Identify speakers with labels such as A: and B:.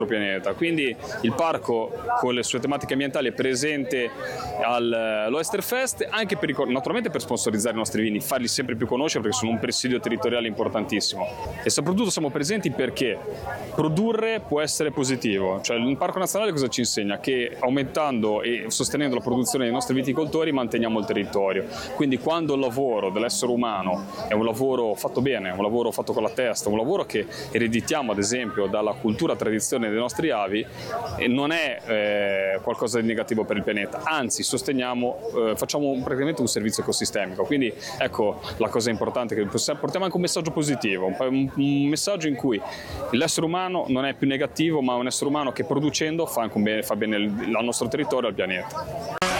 A: pianeta. Quindi il parco con le sue tematiche ambientali è presente all'Oesterfest anche naturalmente per sponsorizzare i nostri vini, farli sempre più conoscere perché sono un presidio territoriale importantissimo, e soprattutto siamo presenti perché produrre può essere positivo. Cioè il Parco Nazionale cosa ci insegna? Che aumentando e sostenendo la produzione dei nostri viticoltori manteniamo il territorio. Quindi quando il lavoro dell'essere umano è un lavoro fatto bene, un lavoro fatto con la testa, un lavoro che ereditiamo ad esempio dalla cultura tradizione dei nostri avi, non è qualcosa di negativo per il pianeta, anzi facciamo praticamente un servizio ecosistemico. Quindi ecco la cosa importante, che portiamo anche un messaggio positivo, un messaggio in cui l'essere umano non è più negativo, ma è un essere umano che producendo fa bene al nostro territorio e al pianeta.